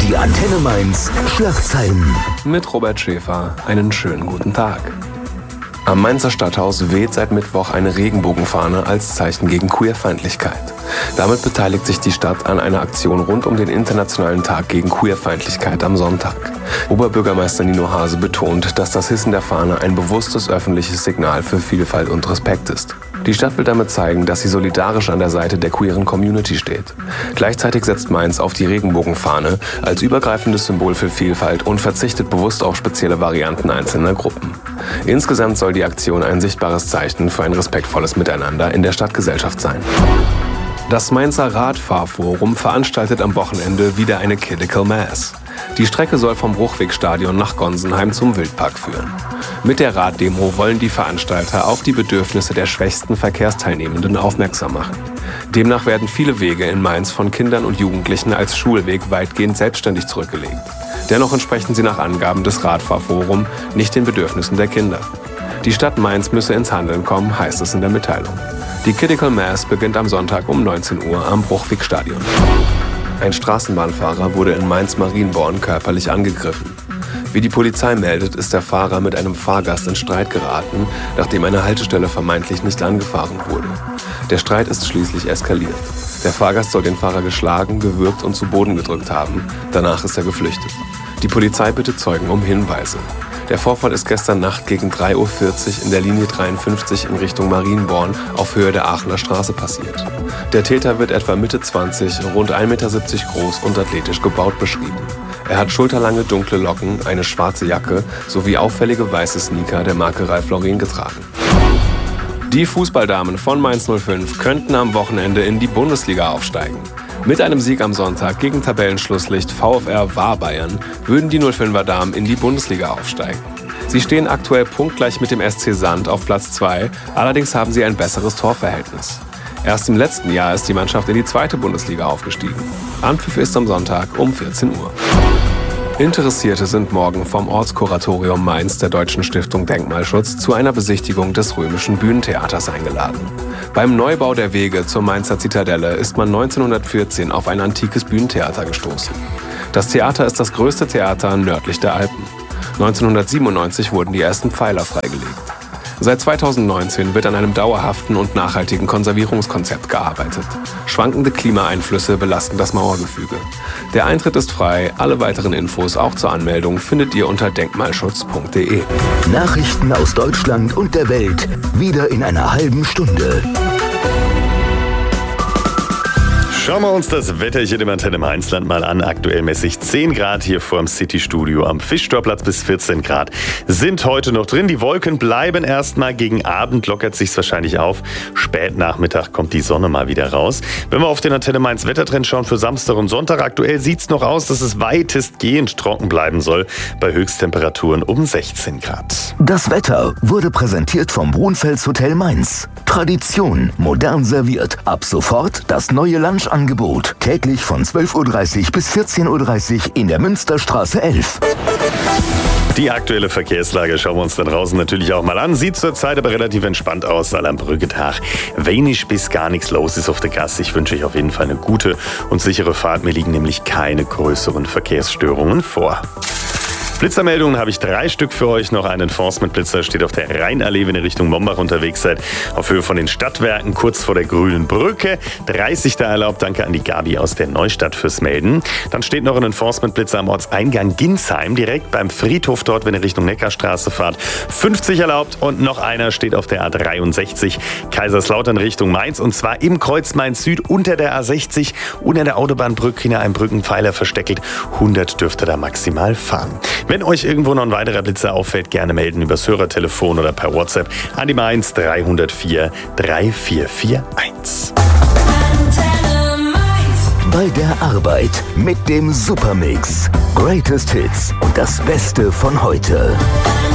Die Antenne Mainz Schlagzeilen. Mit Robert Schäfer, einen schönen guten Tag. Am Mainzer Stadthaus weht seit Mittwoch eine Regenbogenfahne als Zeichen gegen Queerfeindlichkeit. Damit beteiligt sich die Stadt an einer Aktion rund um den Internationalen Tag gegen Queerfeindlichkeit am Sonntag. Oberbürgermeister Nino Hase betont, dass das Hissen der Fahne ein bewusstes öffentliches Signal für Vielfalt und Respekt ist. Die Stadt will damit zeigen, dass sie solidarisch an der Seite der queeren Community steht. Gleichzeitig setzt Mainz auf die Regenbogenfahne als übergreifendes Symbol für Vielfalt und verzichtet bewusst auf spezielle Varianten einzelner Gruppen. Insgesamt soll die Aktion ein sichtbares Zeichen für ein respektvolles Miteinander in der Stadtgesellschaft sein. Das Mainzer Radfahrforum veranstaltet am Wochenende wieder eine Critical Mass. Die Strecke soll vom Bruchwegstadion nach Gonsenheim zum Wildpark führen. Mit der Raddemo wollen die Veranstalter auf die Bedürfnisse der schwächsten Verkehrsteilnehmenden aufmerksam machen. Demnach werden viele Wege in Mainz von Kindern und Jugendlichen als Schulweg weitgehend selbstständig zurückgelegt. Dennoch entsprechen sie nach Angaben des Radfahrforum nicht den Bedürfnissen der Kinder. Die Stadt Mainz müsse ins Handeln kommen, heißt es in der Mitteilung. Die Critical Mass beginnt am Sonntag um 19 Uhr am Bruchwegstadion. Ein Straßenbahnfahrer wurde in Mainz-Marienborn körperlich angegriffen. Wie die Polizei meldet, ist der Fahrer mit einem Fahrgast in Streit geraten, nachdem eine Haltestelle vermeintlich nicht angefahren wurde. Der Streit ist schließlich eskaliert. Der Fahrgast soll den Fahrer geschlagen, gewürgt und zu Boden gedrückt haben. Danach ist er geflüchtet. Die Polizei bittet Zeugen um Hinweise. Der Vorfall ist gestern Nacht gegen 3:40 Uhr in der Linie 53 in Richtung Marienborn auf Höhe der Aachener Straße passiert. Der Täter wird etwa Mitte 20, rund 1,70 Meter groß und athletisch gebaut beschrieben. Er hat schulterlange dunkle Locken, eine schwarze Jacke sowie auffällige weiße Sneaker der Marke Ralph Lauren getragen. Die Fußballdamen von Mainz 05 könnten am Wochenende in die Bundesliga aufsteigen. Mit einem Sieg am Sonntag gegen Tabellenschlusslicht VfR Wahrbayern würden die 05er Damen in die Bundesliga aufsteigen. Sie stehen aktuell punktgleich mit dem SC Sand auf Platz 2, allerdings haben sie ein besseres Torverhältnis. Erst im letzten Jahr ist die Mannschaft in die zweite Bundesliga aufgestiegen. Anpfiff ist am Sonntag um 14 Uhr. Interessierte sind morgen vom Ortskuratorium Mainz der Deutschen Stiftung Denkmalschutz zu einer Besichtigung des römischen Bühnentheaters eingeladen. Beim Neubau der Wege zur Mainzer Zitadelle ist man 1914 auf ein antikes Bühnentheater gestoßen. Das Theater ist das größte Theater nördlich der Alpen. 1997 wurden die ersten Pfeiler freigelegt. Seit 2019 wird an einem dauerhaften und nachhaltigen Konservierungskonzept gearbeitet. Schwankende Klimaeinflüsse belasten das Mauergefüge. Der Eintritt ist frei. Alle weiteren Infos, auch zur Anmeldung, findet ihr unter denkmalschutz.de. Nachrichten aus Deutschland und der Welt. Wieder in einer halben Stunde. Schauen wir uns das Wetter hier im Antenne Mainzland mal an. Aktuell mäßig 10 Grad hier vor dem City-Studio. Am Fischtorplatz bis 14 Grad sind heute noch drin. Die Wolken bleiben erstmal. Gegen Abend lockert sich's wahrscheinlich auf. Spät Nachmittag kommt die Sonne mal wieder raus. Wenn wir auf den Antenne Mainz Wettertrend schauen für Samstag und Sonntag, aktuell sieht's noch aus, dass es weitestgehend trocken bleiben soll. Bei Höchsttemperaturen um 16 Grad. Das Wetter wurde präsentiert vom Brunfels Hotel Mainz. Tradition, modern serviert. Ab sofort das neue Lunchangebot. Täglich von 12:30 Uhr bis 14:30 Uhr in der Münsterstraße 11. Die aktuelle Verkehrslage schauen wir uns dann draußen natürlich auch mal an. Sieht zurzeit aber relativ entspannt aus, weil am Brücketag wenig bis gar nichts los ist auf der Gasse. Ich wünsche euch auf jeden Fall eine gute und sichere Fahrt. Mir liegen nämlich keine größeren Verkehrsstörungen vor. Blitzermeldungen habe ich 3 Stück für euch. Noch ein Enforcement-Blitzer steht auf der Rheinallee, wenn ihr Richtung Mombach unterwegs seid. Auf Höhe von den Stadtwerken, kurz vor der Grünen Brücke. 30 da erlaubt. Danke an die Gabi aus der Neustadt fürs Melden. Dann steht noch ein Enforcement-Blitzer am Ortseingang Ginsheim, direkt beim Friedhof dort, wenn ihr Richtung Neckarstraße fahrt. 50 erlaubt. Und noch einer steht auf der A63 Kaiserslautern Richtung Mainz. Und zwar im Kreuz Mainz Süd unter der A60, unter der Autobahnbrücke hinter einem Brückenpfeiler versteckelt. 100 dürft ihr da maximal fahren. Wenn euch irgendwo noch ein weiterer Blitzer auffällt, gerne melden übers Hörertelefon oder per WhatsApp an die Mainz 304 3441. Bei der Arbeit mit dem Supermix. Greatest Hits und das Beste von heute.